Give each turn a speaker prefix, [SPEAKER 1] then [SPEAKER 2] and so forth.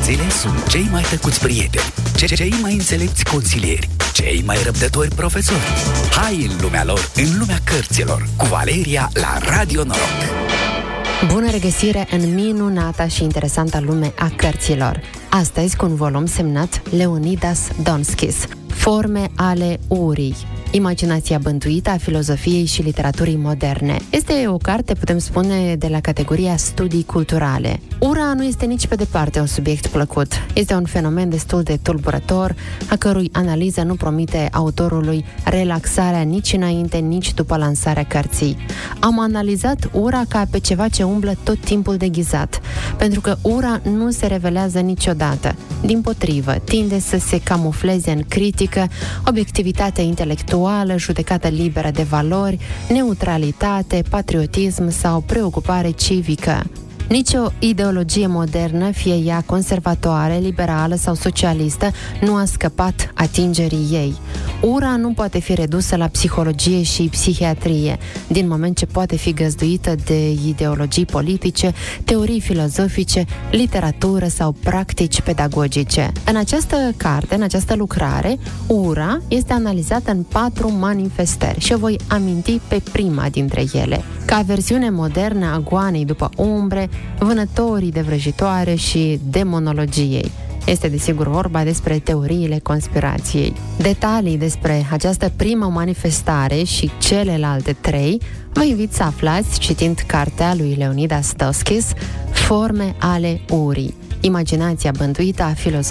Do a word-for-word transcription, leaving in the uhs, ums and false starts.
[SPEAKER 1] Cărțile sunt cei mai tăcuți prieteni, cei mai înțelepți consilieri, cei mai răbdători profesori. Hai în lumea lor, în lumea cărților, cu Valeria la Radio Noroc.
[SPEAKER 2] Bună regăsire în minunata și interesanta lume a cărților. Astăzi cu un volum semnat Leonidas Donskis, Forme ale urii. Imaginația bântuită a filozofiei și literaturii moderne. Este o carte, putem spune, de la categoria studii culturale. Ura nu este nici pe departe un subiect plăcut. Este un fenomen destul de tulburător, a cărui analiză nu promite autorului relaxarea nici înainte, nici după lansarea cărții. Am analizat ura ca pe ceva ce umblă tot timpul deghizat, pentru că ura nu se revelează niciodată. Dimpotrivă, tinde să se camufleze în critică, obiectivitate intelectuală, judecată liberă de valori, neutralitate, patriotism sau preocupare civică. Nici o ideologie modernă, fie ea conservatoare, liberală sau socialistă, nu a scăpat atingerii ei. Ura nu poate fi redusă la psihologie și psihiatrie, din moment ce poate fi găzduită de ideologii politice, teorii filozofice, literatură sau practici pedagogice. În această carte, în această lucrare, ura este analizată în patru manifestări și o voi aminti pe prima dintre ele. Ca versiune modernă a goanei după umbre, vânătorii de vrăjitoare și demonologiei. Este desigur vorba despre teoriile conspirației. Detalii despre această primă manifestare și celelalte trei vă invit să aflați citind cartea lui Leonidas Donskis, Forme ale urii. Imaginația bântuită a filozofiei